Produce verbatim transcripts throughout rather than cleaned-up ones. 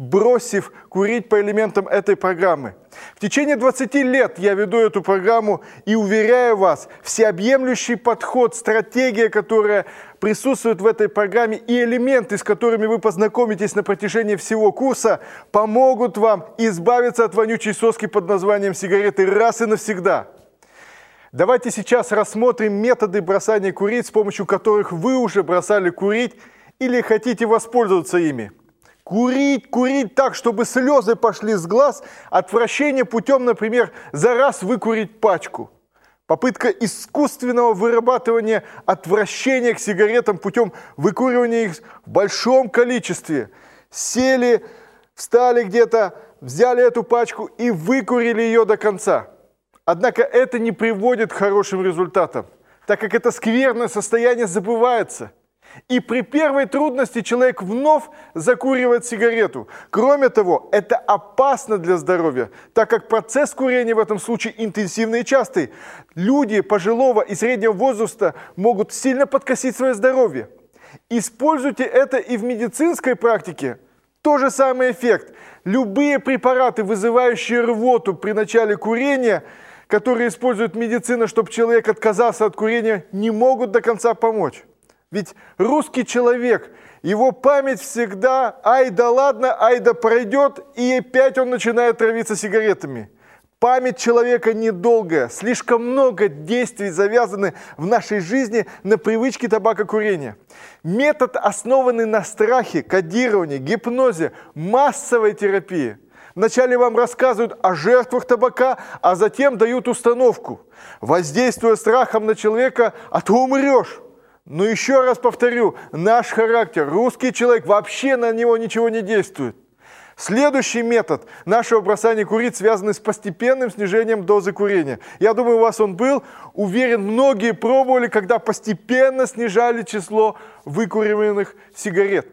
бросив курить по элементам этой программы. В течение двадцати лет я веду эту программу и уверяю вас, всеобъемлющий подход, стратегия, которая присутствует в этой программе, и элементы, с которыми вы познакомитесь на протяжении всего курса, помогут вам избавиться от вонючей соски под названием сигареты раз и навсегда. Давайте сейчас рассмотрим методы бросания курить, с помощью которых вы уже бросали курить или хотите воспользоваться ими. Курить, курить так, чтобы слезы пошли с глаз, отвращение путем, например, за раз выкурить пачку. Попытка искусственного вырабатывания отвращения к сигаретам путем выкуривания их в большом количестве. Сели, встали где-то, взяли эту пачку и выкурили ее до конца. Однако это не приводит к хорошим результатам, так как это скверное состояние забывается. И при первой трудности человек вновь закуривает сигарету. Кроме того, это опасно для здоровья, так как процесс курения в этом случае интенсивный и частый. Люди пожилого и среднего возраста могут сильно подкосить свое здоровье. Используйте это и в медицинской практике. Тот же самый эффект. Любые препараты, вызывающие рвоту при начале курения, которые использует медицина, чтобы человек отказался от курения, не могут до конца помочь. Ведь русский человек, его память всегда «ай да ладно, ай да пройдет», и опять он начинает травиться сигаретами. Память человека недолгая, слишком много действий завязаны в нашей жизни на привычке табакокурения. Метод, основанный на страхе, кодировании, гипнозе, массовой терапии. Вначале вам рассказывают о жертвах табака, а затем дают установку. Воздействуя страхом на человека, а то умрешь. Но еще раз повторю, наш характер, русский человек, вообще на него ничего не действует. Следующий метод нашего бросания курить связан с постепенным снижением дозы курения. Я думаю, у вас он был. Уверен, многие пробовали, когда постепенно снижали число выкуриваемых сигарет.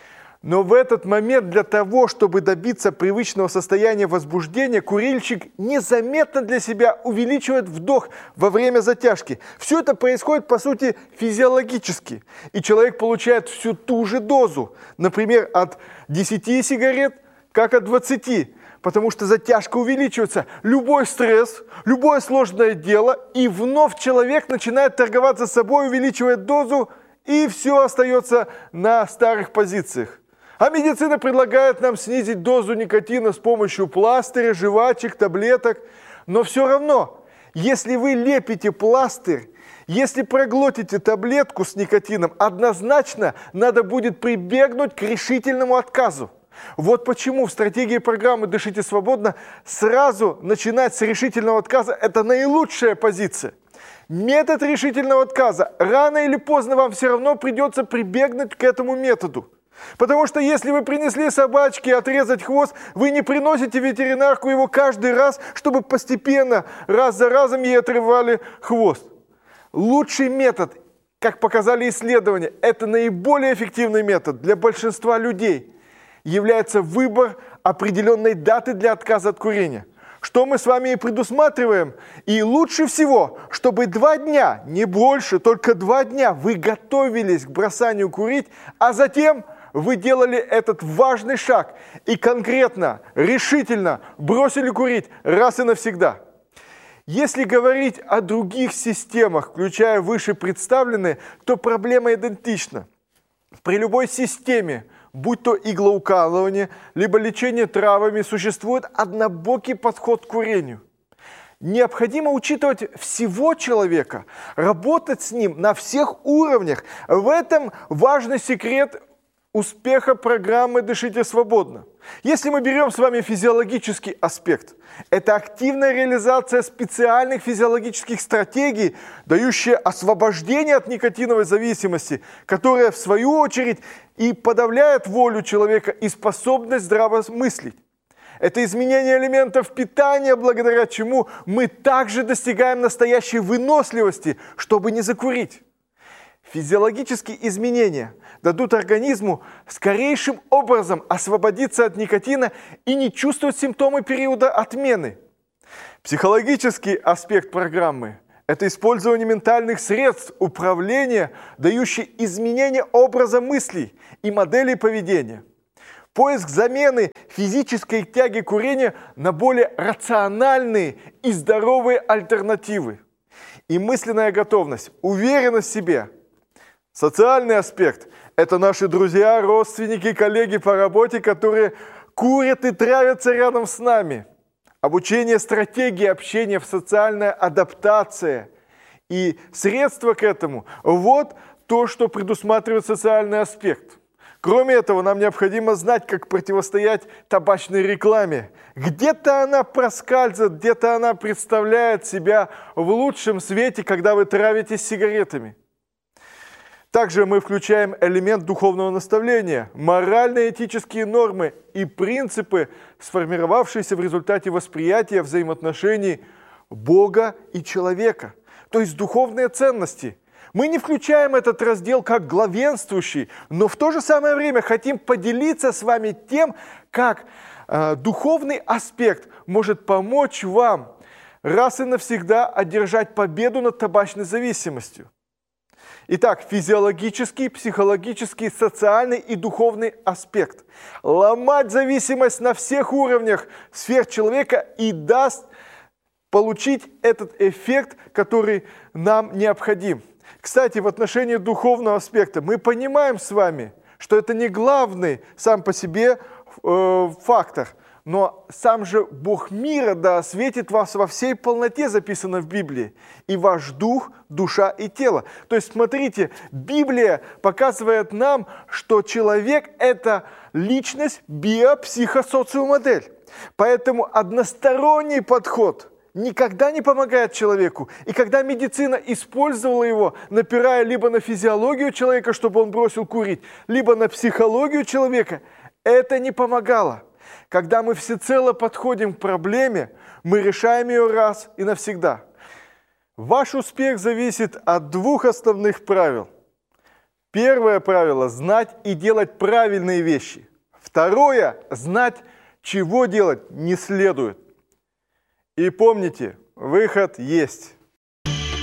Но в этот момент для того, чтобы добиться привычного состояния возбуждения, курильщик незаметно для себя увеличивает вдох во время затяжки. Все это происходит, по сути, физиологически. И человек получает всю ту же дозу, например, от десяти сигарет, как от двадцати. Потому что затяжка увеличивается. Любой стресс, любое сложное дело, и вновь человек начинает торговаться с собой, увеличивает дозу, и все остается на старых позициях. А медицина предлагает нам снизить дозу никотина с помощью пластыря, жвачек, таблеток. Но все равно, если вы лепите пластырь, если проглотите таблетку с никотином, однозначно надо будет прибегнуть к решительному отказу. Вот почему в стратегии программы «Дышите свободно» сразу начинать с решительного отказа – это наилучшая позиция. Метод решительного отказа. Рано или поздно вам все равно придется прибегнуть к этому методу. Потому что если вы принесли собачке отрезать хвост, вы не приносите ветеринарку его каждый раз, чтобы постепенно, раз за разом ей отрывали хвост. Лучший метод, как показали исследования, это наиболее эффективный метод для большинства людей, является выбор определенной даты для отказа от курения. Что мы с вами и предусматриваем. И лучше всего, чтобы два дня, не больше, только два дня вы готовились к бросанию курить, а затем вы делали этот важный шаг и конкретно, решительно бросили курить раз и навсегда. Если говорить о других системах, включая выше представленные, то проблема идентична. При любой системе, будь то иглоукалывание, либо лечение травами, существует однобокий подход к курению. Необходимо учитывать всего человека, работать с ним на всех уровнях. В этом важный секрет успеха программы «Дышите свободно». Если мы берем с вами физиологический аспект, это активная реализация специальных физиологических стратегий, дающая освобождение от никотиновой зависимости, которая, в свою очередь, и подавляет волю человека и способность здраво мыслить. Это изменение элементов питания, благодаря чему мы также достигаем настоящей выносливости, чтобы не закурить. Физиологические изменения дадут организму скорейшим образом освободиться от никотина и не чувствовать симптомы периода отмены. Психологический аспект программы – это использование ментальных средств управления, дающие изменение образа мыслей и моделей поведения. поиск замены физической тяги курения на более рациональные и здоровые альтернативы. И мысленная готовность, уверенность в себе. Социальный аспект – это наши друзья, родственники, коллеги по работе, которые курят и травятся рядом с нами. Обучение стратегии общения, социальная адаптация и средства к этому – вот то, что предусматривает социальный аспект. Кроме этого, нам необходимо знать, как противостоять табачной рекламе. Где-то она проскальзывает, где-то она представляет себя в лучшем свете, когда вы травитесь сигаретами. Также мы включаем элемент духовного наставления, морально-этические нормы и принципы, сформировавшиеся в результате восприятия взаимоотношений Бога и человека, то есть духовные ценности. Мы не включаем этот раздел как главенствующий, но в то же самое время хотим поделиться с вами тем, как э, духовный аспект может помочь вам раз и навсегда одержать победу над табачной зависимостью. Итак, физиологический, психологический, социальный и духовный аспект. Ломать зависимость на всех уровнях сфер человека и даст получить этот эффект, который нам необходим. Кстати, в отношении духовного аспекта мы понимаем с вами, что это не главный сам по себе э, фактор, но сам же Бог мира да осветит вас во всей полноте, записано в Библии, и ваш дух, душа и тело. То есть, смотрите, Библия показывает нам, что человек – это личность, биопсихосоциомодель. Поэтому односторонний подход никогда не помогает человеку. И когда медицина использовала его, напирая либо на физиологию человека, чтобы он бросил курить, либо на психологию человека, это не помогало. Когда мы всецело подходим к проблеме, мы решаем ее раз и навсегда. Ваш успех зависит от двух основных правил. Первое правило – знать и делать правильные вещи. Второе – знать, чего делать не следует. И помните, выход есть.